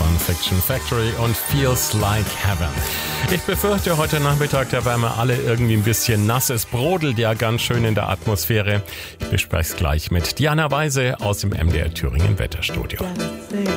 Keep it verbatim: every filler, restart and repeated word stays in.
von Fiction Factory und Feels Like Heaven. Ich befürchte, heute Nachmittag, da werden wir alle irgendwie ein bisschen nass. Es brodelt ja ganz schön in der Atmosphäre. Ich bespreche es gleich mit Diana Weise aus dem M D R Thüringen Wetterstudio.